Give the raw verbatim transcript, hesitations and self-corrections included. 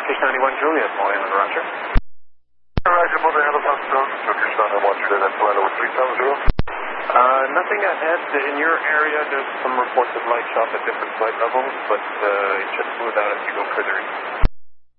ninety-one Juliet, Moylan, Roger. Roger, Mother Elephant Stone, took your son and watched it at flight over three seven zero. Uh, nothing ahead. In your area, there's some reports of light shop at different flight levels, but uh, it should smooth out as you go further east.